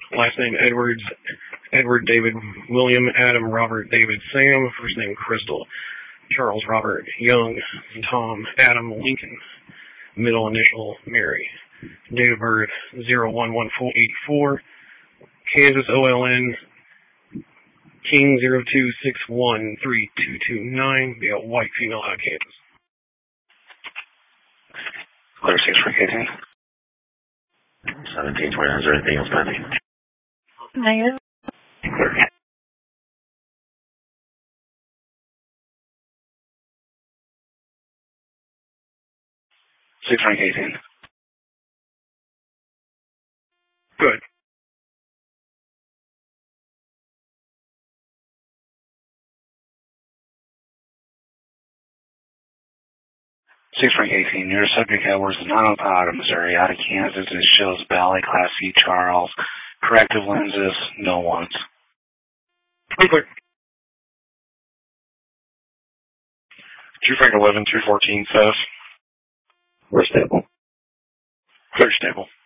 Last name Edwards, Edward David William Adam Robert David Sam. First name Crystal Charles Robert Young Tom Adam Lincoln. Middle initial Mary. Date of birth 011484. Kansas OLN King 02613229. Be a white female out of Kansas. Clear 6 for Casey. 1729. Is there anything else pending? Negative. Clear. 6 for Casey. Good. 6 for 18. Your subject was not on Powder, Missouri, out of Kansas. It shows Valley, Class C, Charles. Corrective lenses, no ones. Clear. 2 Frank 11, 214 says. We're stable. Clear stable.